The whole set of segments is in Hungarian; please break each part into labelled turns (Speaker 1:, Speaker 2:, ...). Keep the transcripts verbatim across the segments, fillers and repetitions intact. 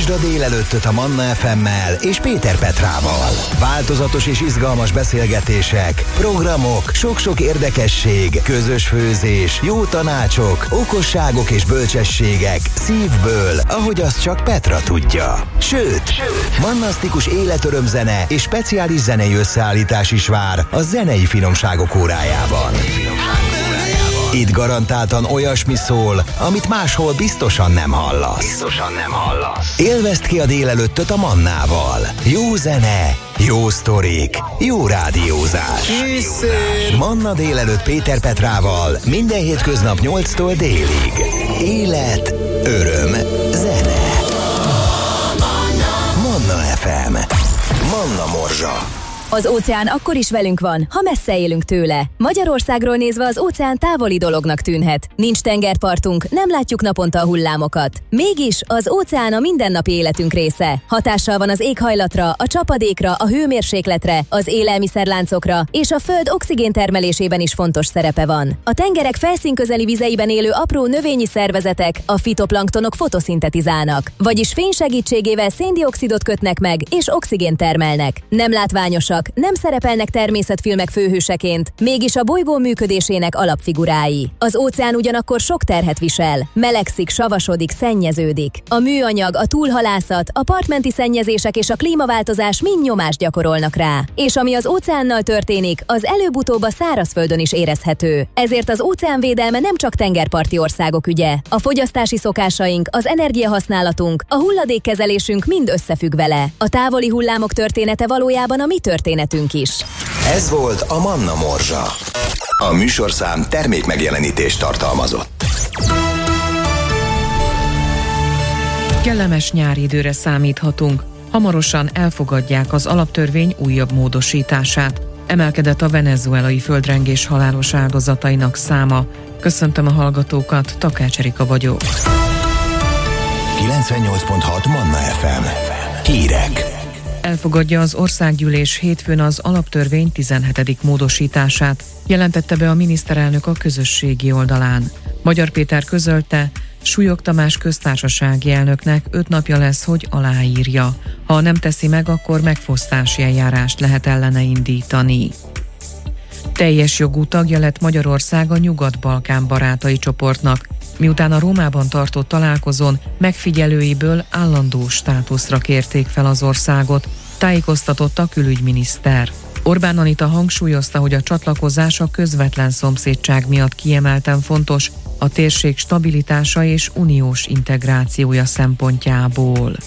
Speaker 1: Indítsd a délelőttöt a Manna ef emmel és Péter Petrával. Változatos és izgalmas beszélgetések, programok, sok-sok érdekesség, közös főzés, jó tanácsok, okosságok és bölcsességek szívből, ahogy azt csak Petra tudja. Sőt, Sőt. mannasztikus életörömzene és speciális zenei összeállítás is vár a zenei finomságok órájában. Itt garantáltan olyasmi szól, amit máshol biztosan nem hallasz. Biztosan nem hallasz. Élvezd ki a délelőttöt a Mannával. Jó zene, jó sztorik, jó rádiózás. Kűször. Manna délelőtt Péter Petrával minden hétköznap nyolctól délig. Élet, öröm, zene. Manna ef em. Manna Morzsa.
Speaker 2: Az óceán akkor is velünk van, ha messze élünk tőle. Magyarországról nézve az óceán távoli dolognak tűnhet. Nincs tengerpartunk, nem látjuk naponta a hullámokat. Mégis az óceán a mindennapi életünk része. Hatással van az éghajlatra, a csapadékra, a hőmérsékletre, az élelmiszerláncokra, és a föld oxigéntermelésében is fontos szerepe van. A tengerek felszínközeli vizeiben élő apró növényi szervezetek, a fitoplanktonok fotoszintetizálnak, vagyis fény segítségével széndioxidot kötnek meg, és oxigént termelnek. Nem látványosak, nem szerepelnek természetfilmek főhőseként, mégis a bolygó működésének alapfigurái. Az óceán ugyanakkor sok terhet visel, melegszik, savasodik, szennyeződik. A műanyag, a túlhalászat, a partmenti szennyezések és a klímaváltozás mind nyomást gyakorolnak rá. És ami az óceánnal történik, az előbb-utóbb a szárazföldön is érezhető. Ezért az óceánvédelme nem csak tengerparti országok ügye. A fogyasztási szokásaink, az energiahasználatunk, a hulladékkezelésünk mind összefügg vele. A távoli hullámok története valójában a mi történetünk is.
Speaker 1: Ez volt a Manna Morzsa. A műsorszám termékmegjelenítést tartalmazott.
Speaker 3: Kellemes nyári időre számíthatunk. Hamarosan elfogadják az alaptörvény újabb módosítását. Emelkedett a venezuelai földrengés halálos áldozatainak száma. Köszöntöm a hallgatókat, Takács Erika vagyok.
Speaker 1: kilencvennyolc pont hat Manna ef em. Hírek.
Speaker 3: Elfogadja az országgyűlés hétfőn az alaptörvény tizenhetedik módosítását, jelentette be a miniszterelnök a közösségi oldalán. Magyar Péter közölte, Súlyog Tamás köztársasági elnöknek öt napja lesz, hogy aláírja. Ha nem teszi meg, akkor megfosztási eljárást lehet ellene indítani. Teljes jogú tagja lett Magyarország a Nyugat-Balkán barátai csoportnak, miután a Rómában tartott találkozón megfigyelőiből állandó státuszra kérték fel az országot, tájékoztatott a külügyminiszter. Orbán Anita hangsúlyozta, hogy a csatlakozás a közvetlen szomszédság miatt kiemelten fontos, a térség stabilitása és uniós integrációja szempontjából.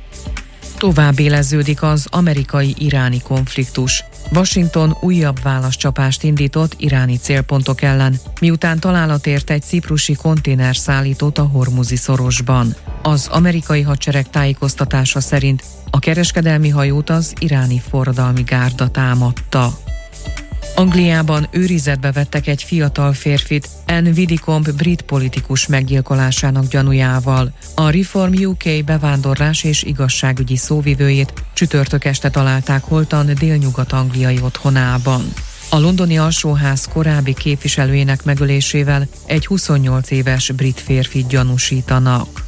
Speaker 3: Tovább éleződik az amerikai-iráni konfliktus. Washington újabb válaszcsapást indított iráni célpontok ellen, miután találat ért egy ciprusi konténerszállítót a Hormuzi szorosban. Az amerikai hadsereg tájékoztatása szerint a kereskedelmi hajót az iráni forradalmi gárda támadta. Angliában őrizetbe vettek egy fiatal férfit Anne Widdecombe brit politikus meggyilkolásának gyanújával. A Reform U K bevándorlás és igazságügyi szóvivőjét csütörtök este találták holtan délnyugat-angliai otthonában. A londoni alsóház korábbi képviselőjének megölésével egy huszonnyolc éves brit férfit gyanúsítanak.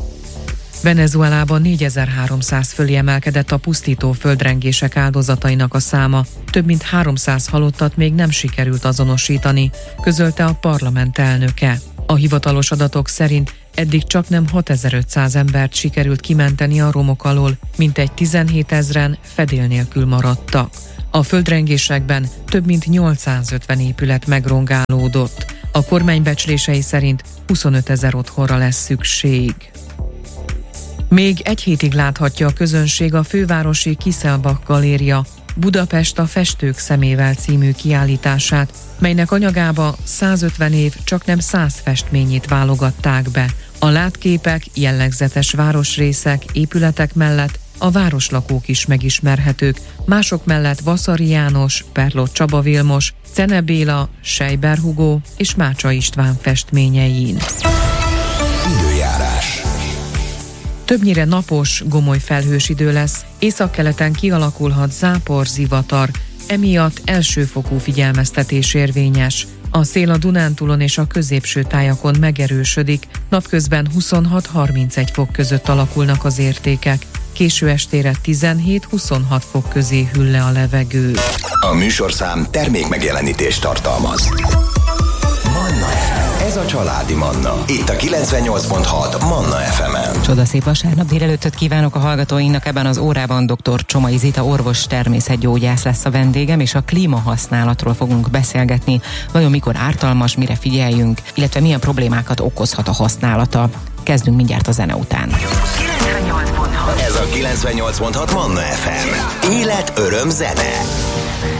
Speaker 3: Venezuelában négyezer-háromszáz fölé emelkedett a pusztító földrengések áldozatainak a száma, több mint háromszáz halottat még nem sikerült azonosítani, közölte a parlament elnöke. A hivatalos adatok szerint eddig csaknem hatezer-ötszáz embert sikerült kimenteni a romok alól, mintegy tizenhétezren fedél nélkül maradtak. A földrengésekben több mint nyolcszázötven épület megrongálódott. A kormány becslései szerint huszonötezer otthonra lesz szükség. Még egy hétig láthatja a közönség a fővárosi Kissel-Bach galéria Budapest a festők szemével című kiállítását, melynek anyagába százötven év csaknem száz festményét válogatták be. A látképek, jellegzetes városrészek, épületek mellett a városlakók is megismerhetők, mások mellett Vaszary János, Perlott Csaba Vilmos, Cene Béla, Seiber Hugo és Mácsa István festményein.
Speaker 1: Időjárás.
Speaker 3: Többnyire napos, gomoly felhős idő lesz, északkeleten kialakulhat zápor, zivatar, emiatt elsőfokú figyelmeztetés érvényes. A szél a Dunántúlon és a középső tájakon megerősödik, napközben huszonhat-harmincegy fok között alakulnak az értékek. Késő estére tizenhét-huszonhat fok közé hűl le a levegő.
Speaker 1: A műsorszám termék megjelenítést tartalmaz. Manna ef em. Ez a családi Manna. Itt a kilencvennyolc pont hat Manna ef emen.
Speaker 4: Csodaszép vasárnap délelőttöt kívánok a hallgatóinknak. Ebben az órában dr. Csomai Zita orvos természetgyógyász lesz a vendégem, és a klímahasználatról fogunk beszélgetni. Vajon mikor ártalmas, mire figyeljünk, illetve milyen problémákat okozhat a használata. Kezdünk mindjárt a zene után.
Speaker 1: Ez a kilencvennyolc pont hat Manna ef em. Élet, öröm, zene.